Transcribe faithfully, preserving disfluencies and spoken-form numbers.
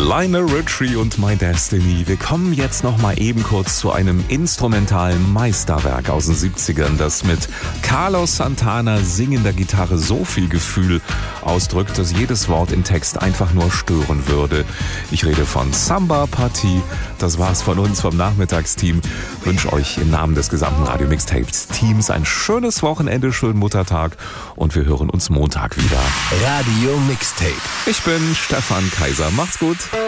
Lionel Richie und My Destiny. Wir kommen jetzt noch mal eben kurz zu einem instrumentalen Meisterwerk aus den siebzigern, das mit Carlos Santana singender Gitarre so viel Gefühl ausdrückt, dass jedes Wort im Text einfach nur stören würde. Ich rede von Samba Party. Das war's von uns vom Nachmittagsteam. Ich wünsche euch im Namen des gesamten Radio Mixtapes Teams ein schönes Wochenende, schönen Muttertag und wir hören uns Montag wieder. Radio Mixtape. Ich bin Stefan Kaiser. Macht's gut.